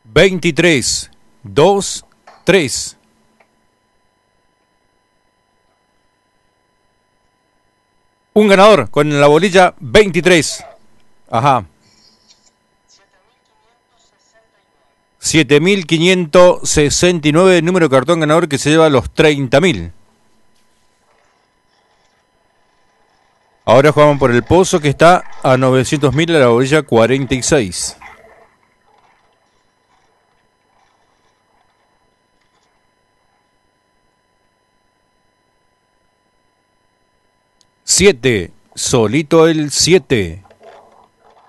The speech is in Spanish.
23, 2, 3. Un ganador con la bolilla 23. Ajá. 7.569, número de cartón ganador que se lleva los 30.000. Ahora jugamos por el pozo que está a 900.000 a la bolilla 46. Siete, solito el 7.